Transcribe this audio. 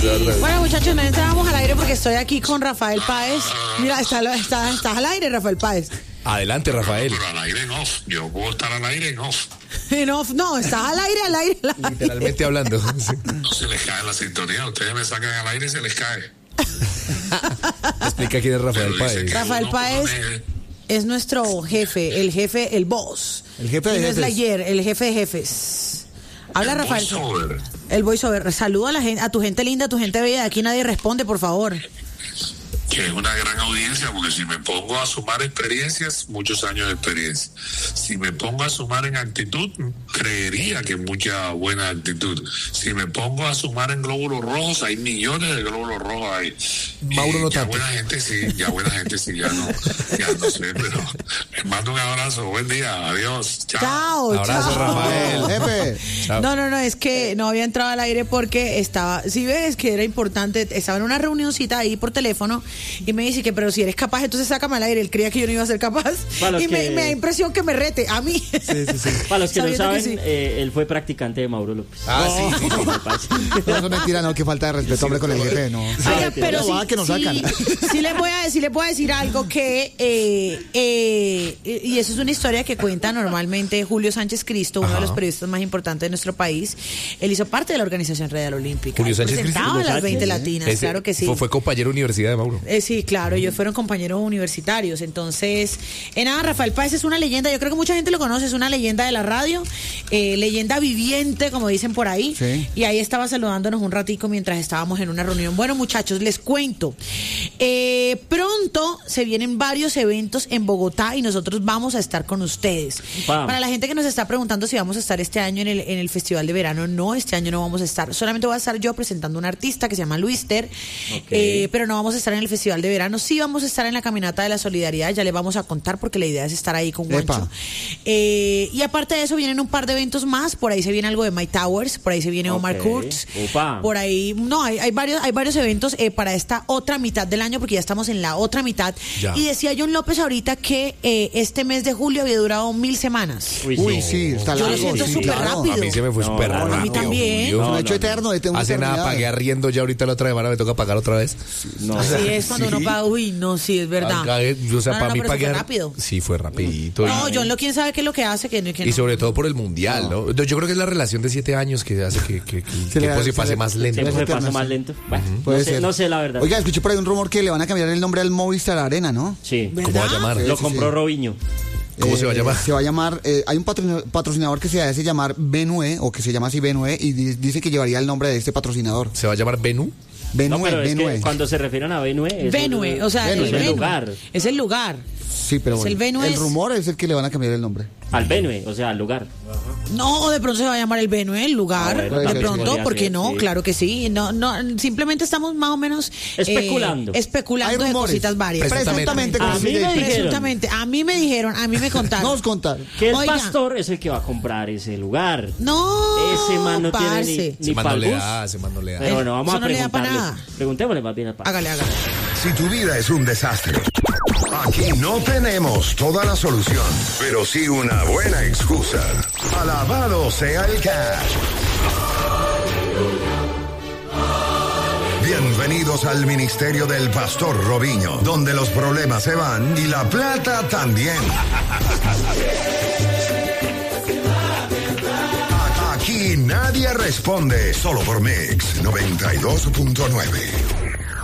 Bueno, muchachos, me entramos al aire porque estoy aquí con Rafael Páez. Mira, estás al aire, Rafael Páez. Adelante, Rafael. Pero al aire en off. Yo puedo estar al aire en off. No, estás al aire. Literalmente hablando. Sí. No se les cae la sintonía. Ustedes me sacan al aire y se les cae. Explica quién es Rafael Páez. Rafael Páez es nuestro jefe, el boss. El jefe de jefes. No es el jefe de jefes. Habla, Rafael. Voiceover. El voiceover. Saluda a tu gente linda, a tu gente bella. Aquí nadie responde, por favor. Que es una gran audiencia, porque si me pongo a sumar experiencias, muchos años de experiencia. Si me pongo a sumar en actitud, creería que mucha buena actitud. Si me pongo a sumar en glóbulos rojos, hay millones de glóbulos rojos ahí. Mauro no ya tanto. buena gente sí, ya no sé, pero les mando un abrazo, buen día, adiós, chao. Abrazo, Rafael. Jefe. Chao. No, es que no había entrado al aire porque estaba, si ves que era importante, estaba en una reunioncita ahí por teléfono y me dice que, pero si eres capaz, entonces sácame al aire. Él creía que yo no iba a ser capaz y me da impresión que me rete a mí. Sí. Para los que no saben, sí. Él fue practicante de Mauro López. Sí. No, eso es mentira, no, que falta de respeto, hombre, con el jefe, no. Oiga, pero que nos sacan. sí les voy a decir algo que y eso es una historia que cuenta normalmente Julio Sánchez Cristo, uno de los periodistas más importantes de nuestro país. Él hizo parte de la Organización Radial Olímpica. Julio Sánchez presentaba Cristo. las 20 latinas, claro que sí. Fue compañero de universidad de Mauro. Sí, claro, ellos fueron compañeros universitarios. Entonces, nada, Rafael Páez es una leyenda. Yo creo que mucha gente lo conoce, es una leyenda de la radio, leyenda viviente, como dicen por ahí. Sí. Y ahí estaba saludándonos un ratico mientras estábamos en una reunión. Bueno, muchachos, les cuento. Pronto se vienen varios eventos en Bogotá y nosotros vamos a estar con ustedes. Wow. Para la gente que nos está preguntando si vamos a estar este año en el Festival de Verano, no, este año no vamos a estar. Solamente voy a estar yo presentando a un artista que se llama Luister, pero no vamos a estar en el Festival de Verano. Sí vamos a estar en la Caminata de la Solidaridad, ya les vamos a contar porque la idea es estar ahí con Juancho. Y aparte de eso vienen un par de eventos más, por ahí se viene algo de My Towers, por ahí se viene Omar Kurtz, por ahí, no, hay varios eventos para esta otra mitad del año, porque ya estamos en la otra mitad. Ya. Y decía John López ahorita que este mes de julio había durado 1000 semanas. Uy, sí, está Yo lo largo. siento sí, súper claro. rápido. A mí se me fue súper rápido. a mí también. Julio. Es un hecho eterno. Hace nada pagué arriendo ya ahorita la otra semana, me toca pagar otra vez. Así es, cuando uno paga, sí, es verdad. O sea, para mí pero pagué fue rápido. Sí, fue rapidito. No, John lo quién sabe qué es lo que hace, que Y no. sobre todo por el mundial, ¿no? Yo creo que es la relación de 7 años que hace que el tiempo se pase más lento. Siempre pasa más lento. Bueno, Puede ser. no sé la verdad. Oiga, escuché por ahí un rumor que le van a cambiar el nombre al Movistar Arena, ¿no? Sí. ¿Cómo va a llamar? Lo compró Robinho. ¿Cómo se va a llamar? Se va a llamar, hay un patrocinador que se hace llamar Benue, o que se llama así Benue, y dice que llevaría el nombre de este patrocinador. ¿Se va a llamar Benú? Benue, No, pero es Benue. que cuando se refieren a Benue... Benue, o sea, Benue. el Es el Benue. lugar. Es el lugar. Sí, pero Es bueno, el Benue el es- rumor es el que le van a cambiar el nombre. Al Benue, o sea, al lugar. No, de pronto se va a llamar el Benue, el lugar. Ah, bueno, de tal vez pronto, podría ¿por qué ser, no? sí. Claro que sí. No, simplemente estamos más o menos Especulando. especulando Hay de rumores. cositas varias. Presuntamente. como A se mí dice. me dijeron. Presuntamente. A mí me dijeron, a mí me contaron. Nos contaron. Que el Oiga. pastor es el que va a comprar ese lugar. No, Ese man no parce. tiene ni Se para no el le bus. da, se no le da. Pero bueno, vamos Eso a no le da pa' preguntarle. nada. Preguntémosle más bien al pastor. Hágale. Si tu vida es un desastre, aquí no tenemos toda la solución, pero sí una buena excusa. Alabado sea el cash. Bienvenidos al ministerio del Pastor Robinho, donde los problemas se van y la plata también. Aquí nadie responde, solo por Mix 92.9.